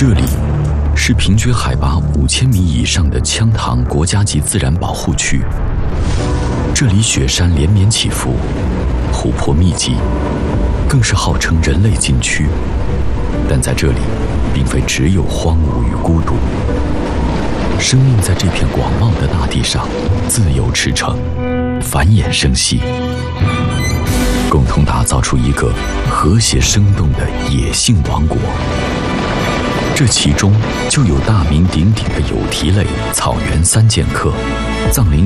这里是平均海拔5000米以上的羌塘国家级自然保护区。这里雪山连绵起伏，湖泊密集，更是号称人类禁区。但在这里，并非只有荒芜与孤独，生命在这片广袤的大地上自由驰骋，繁衍生息，共同打造出一个和谐生动的野性王国。这其中就有大名鼎鼎的有蹄类草原三剑客、藏羚